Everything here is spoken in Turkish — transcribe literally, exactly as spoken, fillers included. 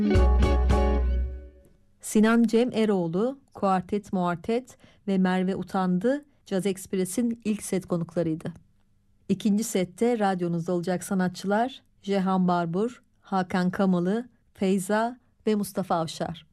Sinan Cem Eroğlu, Kuartet Muartet ve Merve Utandı, Caz Express'in ilk set konuklarıydı. İkinci sette radyonuzda olacak sanatçılar Jehan Barbur, Hakan Kamalı, Feyza ve Mustafa Avşar.